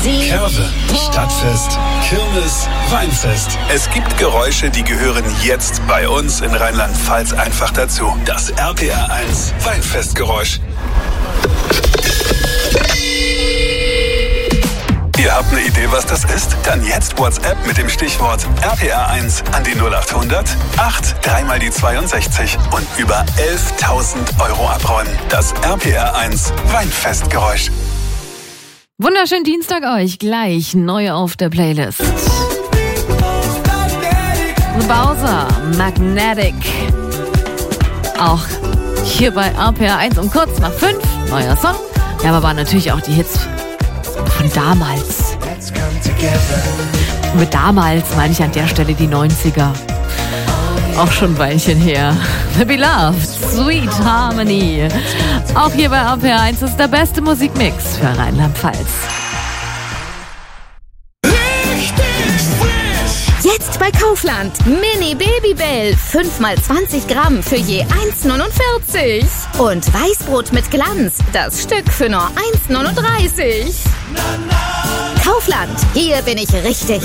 Curve, Stadtfest, Kirmes, Weinfest. Es gibt Geräusche, die gehören jetzt bei uns in Rheinland-Pfalz einfach dazu. Das RPR 1 Weinfestgeräusch. Ihr habt eine Idee, was das ist? Dann jetzt WhatsApp mit dem Stichwort RPR1 an die 0800 8 3 mal die 62 und über 11.000 € abräumen. Das RPR1 Weinfestgeräusch. Wunderschönen Dienstag euch, gleich neu auf der Playlist. The Bowser, Magnetic. Auch hier bei RPR1 um kurz nach 5, neuer Song. Ja, aber waren natürlich auch die Hits von damals. Und mit damals meine ich an der Stelle die 90er. Auch schon ein Weilchen her. The Beloved, Sweet Harmony. Auch hier bei RPR1 ist der beste Musikmix für Rheinland-Pfalz. Jetzt bei Kaufland. Mini Babybell. 5x20 Gramm für je 1,49. Und Weißbrot mit Glanz. Das Stück für nur 1,39. Kaufland. Hier bin ich richtig.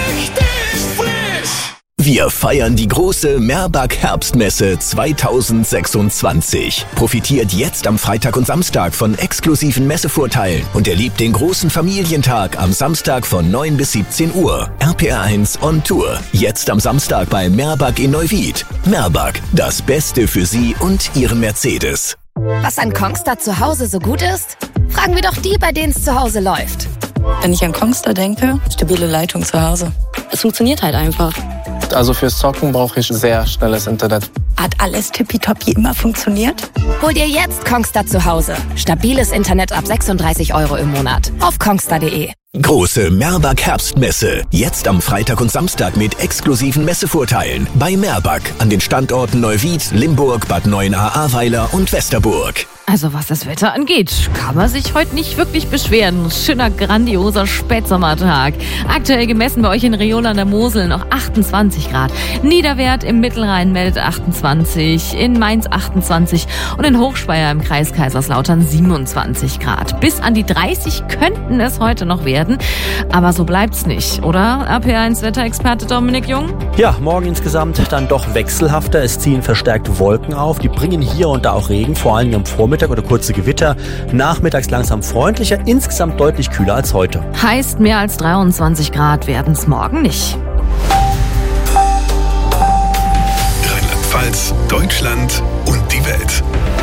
Wir feiern die große Merbag Herbstmesse 2026. Profitiert jetzt am Freitag und Samstag von exklusiven Messevorteilen und erlebt den großen Familientag am Samstag von 9 bis 17 Uhr. RPR1 on Tour. Jetzt am Samstag bei Merbag in Neuwied. Merbag, das Beste für Sie und Ihren Mercedes. Was an Kongstar zu Hause so gut ist? Fragen wir doch die, bei denen es zu Hause läuft. Wenn ich an Kongstar denke, stabile Leitung zu Hause. Es funktioniert halt einfach. Also fürs Zocken brauche ich sehr schnelles Internet. Hat alles tippitoppi immer funktioniert? Hol dir jetzt Kongstar zu Hause. Stabiles Internet ab 36 € im Monat. Auf kongstar.de. Große Merbag Herbstmesse. Jetzt am Freitag und Samstag mit exklusiven Messevorteilen. Bei Merbag an den Standorten Neuwied, Limburg, Bad Neuenahr-Ahrweiler und Westerburg. Also was das Wetter angeht, kann man sich heute nicht wirklich beschweren. Schöner, grandioser Spätsommertag. Aktuell gemessen bei euch in Riola an der Mosel noch 28 Grad. Niederwert im Mittelrhein meldet 28, in Mainz 28 und in Hochspeyer im Kreis Kaiserslautern 27 Grad. Bis an die 30 könnten es heute noch werden, aber so bleibt's nicht, oder? RPR1 Wetterexperte Dominik Jung? Ja, morgen insgesamt dann doch wechselhafter. Es ziehen verstärkte Wolken auf, die bringen hier und da auch Regen, vor allem am Vormittag oder kurze Gewitter. Nachmittags langsam freundlicher, insgesamt deutlich kühler als heute. Heißt, mehr als 23 Grad werden's morgen nicht. Rheinland-Pfalz, Deutschland und die Welt.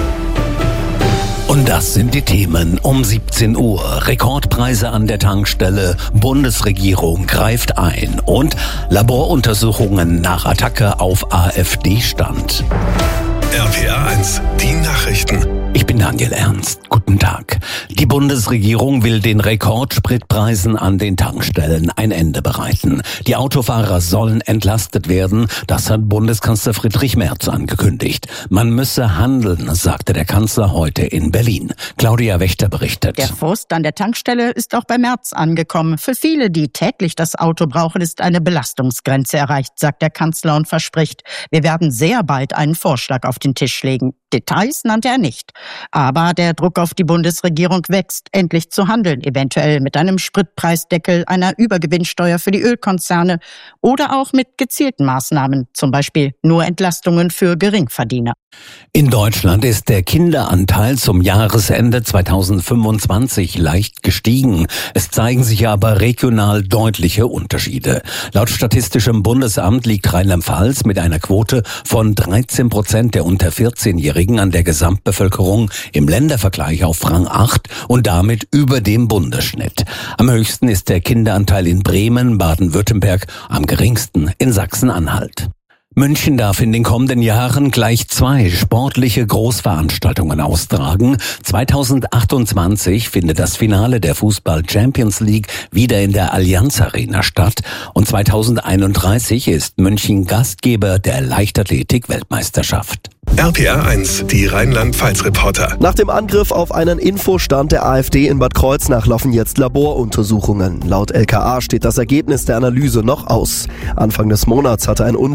Und das sind die Themen um 17 Uhr. Rekordpreise an der Tankstelle, Bundesregierung greift ein und Laboruntersuchungen nach Attacke auf AfD-Stand. RPR1, die Nachrichten. Ich bin Daniel Ernst. Guten Tag. Die Bundesregierung will den Rekordspritpreisen an den Tankstellen ein Ende bereiten. Die Autofahrer sollen entlastet werden. Das hat Bundeskanzler Friedrich Merz angekündigt. Man müsse handeln, sagte der Kanzler heute in Berlin. Claudia Wächter berichtet. Der Frust an der Tankstelle ist auch bei Merz angekommen. Für viele, die täglich das Auto brauchen, ist eine Belastungsgrenze erreicht, sagt der Kanzler und verspricht, wir werden sehr bald einen Vorschlag auf den Tisch legen. Details nannte er nicht. Aber der Druck auf die Bundesregierung wächst, endlich zu handeln, eventuell mit einem Spritpreisdeckel, einer Übergewinnsteuer für die Ölkonzerne oder auch mit gezielten Maßnahmen, zum Beispiel nur Entlastungen für Geringverdiener. In Deutschland ist der Kinderanteil zum Jahresende 2025 leicht gestiegen. Es zeigen sich aber regional deutliche Unterschiede. Laut Statistischem Bundesamt liegt Rheinland-Pfalz mit einer Quote von 13% der unter 14-Jährigen an der Gesamtbevölkerung im Ländervergleich auf Rang 8 und damit über dem Bundesschnitt. Am höchsten ist der Kinderanteil in Bremen, Baden-Württemberg, am geringsten in Sachsen-Anhalt. München darf in den kommenden Jahren gleich 2 sportliche Großveranstaltungen austragen. 2028 findet das Finale der Fußball Champions League wieder in der Allianz Arena statt und 2031 ist München Gastgeber der Leichtathletik-Weltmeisterschaft. RPR1, die Rheinland-Pfalz-Reporter. Nach dem Angriff auf einen Infostand der AfD in Bad Kreuznach laufen jetzt Laboruntersuchungen. Laut LKA steht das Ergebnis der Analyse noch aus. Anfang des Monats hatte ein Unbekannter aus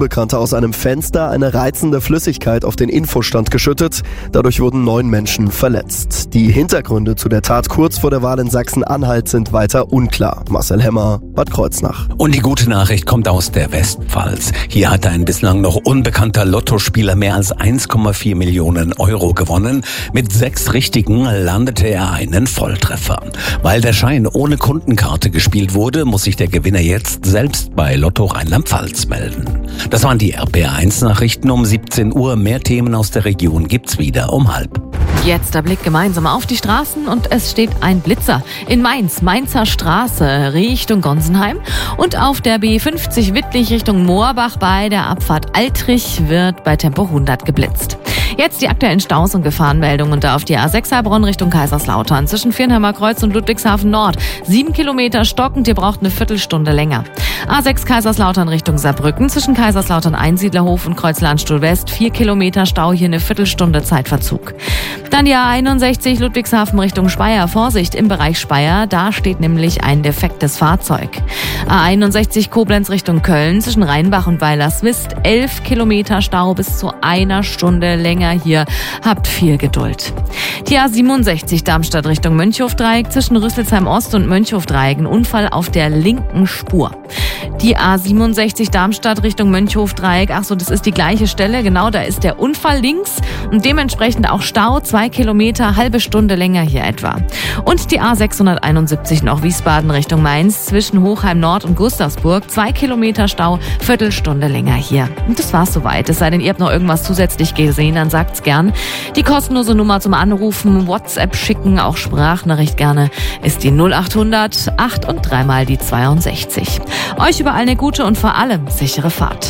aus einem Fenster eine reizende Flüssigkeit auf den Infostand geschüttet. Dadurch wurden 9 Menschen verletzt. Die Hintergründe zu der Tat kurz vor der Wahl in Sachsen-Anhalt sind weiter unklar. Marcel Hemmer, Bad Kreuznach. Und die gute Nachricht kommt aus der Westpfalz. Hier hat ein bislang noch unbekannter Lottospieler mehr als 1,4 Millionen Euro gewonnen. Mit 6 Richtigen landete er einen Volltreffer. Weil der Schein ohne Kundenkarte gespielt wurde, muss sich der Gewinner jetzt selbst bei Lotto Rheinland-Pfalz melden. Das waren die RPR1-Nachrichten um 17 Uhr. Mehr Themen aus der Region gibt's wieder um 12:30. Jetzt der Blick gemeinsam auf die Straßen und es steht ein Blitzer in Mainz, Mainzer Straße Richtung Gonsenheim und auf der B50 Wittlich Richtung Moorbach bei der Abfahrt Altrich wird bei Tempo 100 geblitzt. Jetzt die aktuellen Staus und Gefahrenmeldungen da auf die A6 Heilbronn Richtung Kaiserslautern zwischen Viernheimer Kreuz und Ludwigshafen Nord. 7 Kilometer stockend, ihr braucht eine Viertelstunde länger. A6 Kaiserslautern Richtung Saarbrücken zwischen Kaiserslautern Einsiedlerhof und Kreuzlandstuhl West. 4 Kilometer Stau, hier eine Viertelstunde Zeitverzug. Dann die A61 Ludwigshafen Richtung Speyer. Vorsicht im Bereich Speyer, da steht nämlich ein defektes Fahrzeug. A61 Koblenz Richtung Köln zwischen Rheinbach und Weilerswist. 11 Kilometer Stau bis zu einer Stunde länger hier. Habt viel Geduld. Die A67 Darmstadt Richtung Mönchhofdreieck zwischen Rüsselsheim Ost und Mönchhofdreieck. Ein Unfall auf der linken Spur. Die A67 Darmstadt Richtung Mönchhofdreieck. Ach so, das ist die gleiche Stelle. Genau, da ist der Unfall links und dementsprechend auch Stau. 2 Kilometer, halbe Stunde länger hier etwa. Und die A671 noch Wiesbaden Richtung Mainz zwischen Hochheim Nord und Gustavsburg. 2 Kilometer Stau, Viertelstunde länger hier. Und das war's soweit. Es sei denn, ihr habt noch irgendwas zusätzlich gesehen, dann sagt's gern. Die kostenlose Nummer zum Anrufen, WhatsApp schicken, auch Sprachnachricht gerne, ist die 0800 8 und 3 mal die 62. Euch überall eine gute und vor allem sichere Fahrt.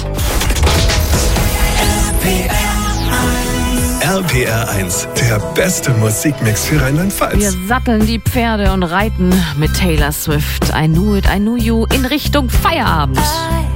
RPR1, der beste Musikmix für Rheinland-Pfalz. Wir satteln die Pferde und reiten mit Taylor Swift. I Knew It, I Knew You in Richtung Feierabend.